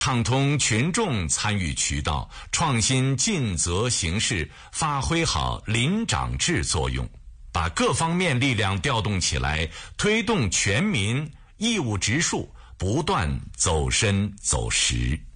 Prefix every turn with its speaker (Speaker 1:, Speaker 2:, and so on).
Speaker 1: 畅通群众参与渠道，创新尽责形式，发挥好临长制作用，把各方面力量调动起来，推动全民义务植树不断走深走实。